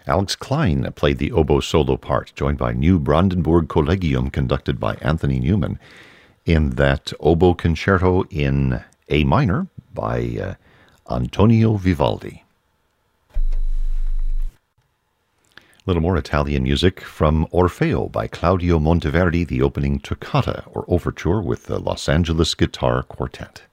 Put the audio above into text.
Alex Klein played the oboe solo part, joined by New Brandenburg Collegium conducted by Anthony Newman in that oboe concerto in A minor by Antonio Vivaldi. A little more Italian music from Orfeo by Claudio Monteverdi, the opening toccata or overture with the Los Angeles Guitar Quartet.